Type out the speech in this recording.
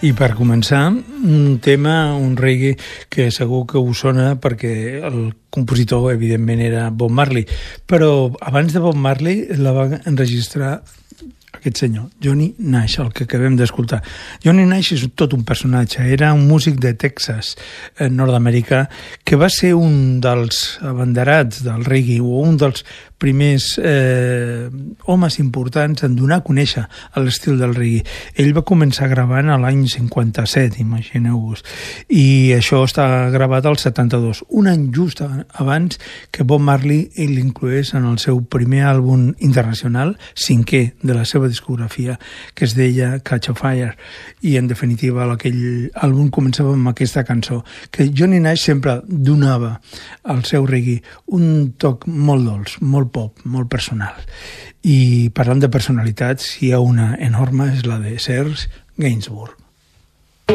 I per començar, un tema, un reggae que segur que us sona perquè el compositor, evidentment, era Bob Marley. Però abans de Bob Marley la va enregistrar aquest senyor, Johnny Nash, el que acabem d'escoltar. Johnny Nash és tot un personatge, era un músic de Texas, nord-americà, que va ser un dels abanderats del reggae, o un dels primers homes importants en donar a conèixer l'estil del reggae. Ell va començar gravant a l'any 57, imagineu-vos, i això està gravat al 72, un any just abans que Bob Marley l'incloés en el seu primer àlbum internacional, cinquè de la seva discografia, que es deia Catch a Fire, i en definitiva aquell àlbum començava amb aquesta cançó, que Johnny Nash sempre donava al seu reggae un toc molt dolç, molt pop, molt personal. I parlant de personalitats, hi ha una enorme, és la de Serge Gainsbourg.